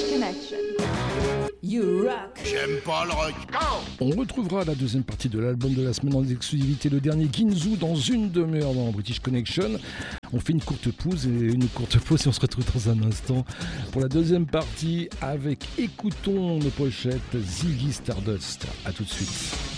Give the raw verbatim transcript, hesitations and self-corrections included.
British Connection. You rock. J'aime pas le rock. Go. On retrouvera la deuxième partie de l'album de la semaine en exclusivité, le dernier Ginzu, dans une demi-heure dans British Connection. On fait une courte pause et une courte pause et on se retrouve dans un instant pour la deuxième partie avec Écoutons nos pochettes Ziggy Stardust. A tout de suite.